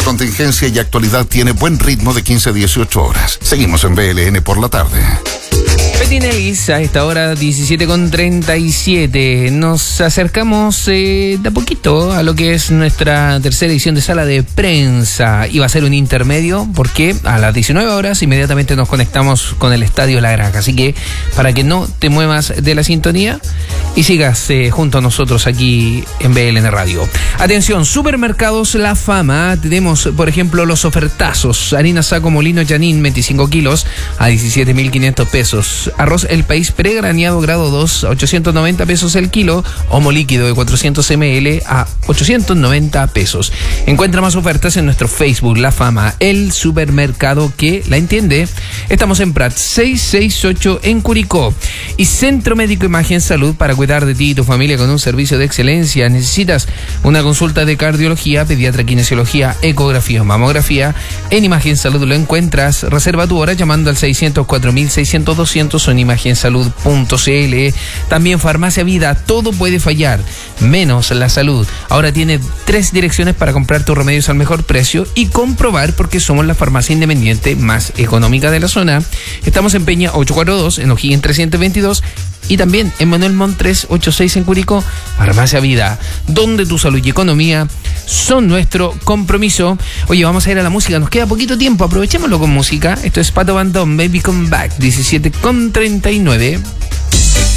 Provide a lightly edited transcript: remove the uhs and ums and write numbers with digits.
contingencia y actualidad tiene buen ritmo de 15 a 18 horas. Seguimos en BLN por la tarde. Petinelis, a esta hora 17:37. Nos acercamos de a poquito a lo que es nuestra tercera edición de Sala de Prensa. Iba a ser un intermedio porque a las 19 horas inmediatamente nos conectamos con el Estadio La Granja. Así que para que no te muevas de la sintonía y sigas junto a nosotros aquí en BLN Radio. Atención, Supermercados La Fama. Tenemos, por ejemplo, los ofertazos. Harina Saco Molino Janín, 25 kilos a 17.500 pesos. Arroz El País pregraneado grado 2 a 890 pesos el kilo. Homo líquido de 400 ml a 890 pesos. Encuentra más ofertas en nuestro Facebook La Fama, el supermercado que la entiende. Estamos en Prat 668 en Curicó. Y Centro Médico Imagen Salud, para cuidar de ti y tu familia con un servicio de excelencia. ¿Necesitas una consulta de cardiología, pediatra, kinesiología, ecografía o mamografía? En Imagen Salud lo encuentras. Reserva tu hora llamando al 604.600-200 o en imagensalud.cl. También Farmacia Vida, todo puede fallar, menos la salud. Ahora tiene 3 direcciones para comprar tus remedios al mejor precio y comprobar por qué somos la farmacia independiente más económica de la zona. Estamos en Peña 842, en O'Higgins 322 y también en Manuel Montt 386 en Curicó. Farmacia Vida, donde tu salud y economía son nuestro compromiso. Oye, vamos a ir a la música, nos queda poquito tiempo, aprovechémoslo con música. Esto es Pato Bandón, Baby Come Back, 17:39.